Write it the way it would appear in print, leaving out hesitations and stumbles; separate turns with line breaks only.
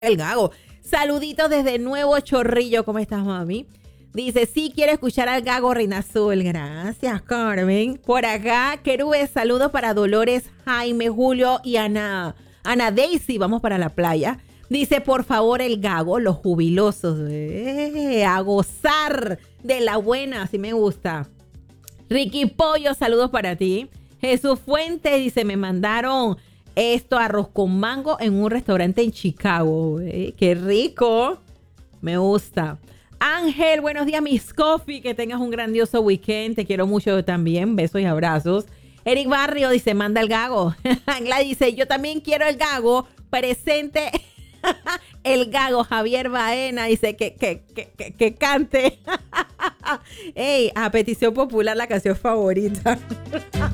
El Gago. Saluditos desde Nuevo Chorrillo. ¿Cómo estás, mami? Dice, sí, quiero escuchar al Gago Reina Azul. Gracias, Carmen. Por acá, Querube, saludos para Dolores, Jaime, Julio y Ana. Ana Daisy, vamos para la playa. Dice, por favor, el Gago, los jubilosos. A gozar de la buena, así me gusta. Ricky Pollo, saludos para ti. Jesús Fuente dice, me mandaron arroz con mango en un restaurante en Chicago. ¡Qué rico! Me gusta. Ángel, buenos días, Miss Coffee. Que tengas un grandioso weekend. Te quiero mucho también. Besos y abrazos. Eric Barrio dice, manda el Gago. Angla dice, yo también quiero el Gago. Presente el Gago. Javier Baena dice que cante. Ey, a petición popular la canción favorita.